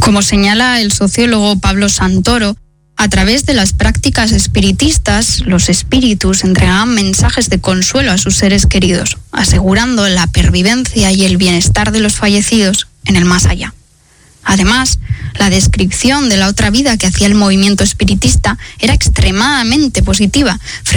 Como señala el sociólogo Pablo Santoro, a través de las prácticas espiritistas, los espíritus entregaban mensajes de consuelo a sus seres queridos, asegurando la pervivencia y el bienestar de los fallecidos en el más allá. Además, la descripción de la otra vida que hacía el movimiento espiritista era extremadamente positiva